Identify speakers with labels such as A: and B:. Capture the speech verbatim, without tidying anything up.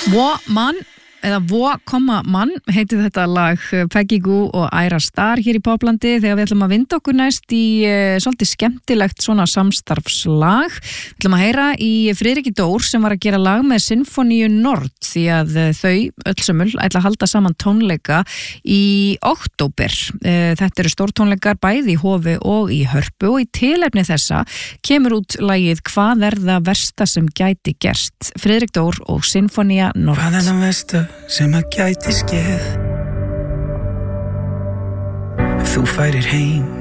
A: Woman eða Wo, man heitir þetta lag Peggy Gou og Ayra Starr hér í Poplandi þegar við ætlum að vinda okkur næst í uh, svolítið skemmtilegt svona samstarfslag. Við ætlum að heyra í Friðriki Dór sem var að gera lag með Sinfoníu Nord því að uh, þau öll sömul ætla að halda saman tónleika í október. Uh, þetta eru stórtónleikar bæði í Hofi og í Hörpu og í tilefni þessa kemur út lagið Hvað er það versta sem gæti gerst? Friðrik Dór og Sinfoníu Nord.
B: Hvað er það versta sem að gæti skeð? Ef þú færir heim